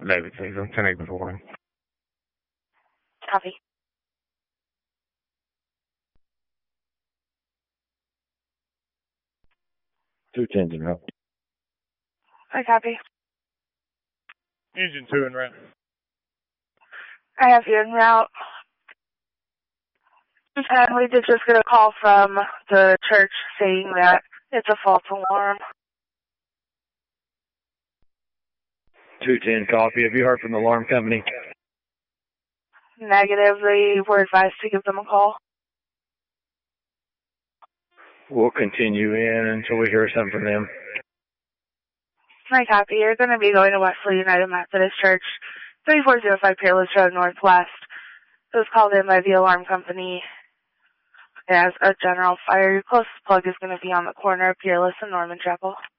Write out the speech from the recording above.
David Season, 1084. Copy. 210's en route. I copy. Engine 2 en route. I have you en route. And we did just get a call from the church saying that it's a false alarm. 210 copy. Have you heard from the alarm company? Negative. They were advised to give them a call. We'll continue in until we hear something from them. I copy. You're going to be going to Wesley United Methodist Church, 3405 Peerless Road Northwest. It was called in by the alarm company as a general fire. Your closest plug is going to be on the corner of Peerless and Norman Chapel.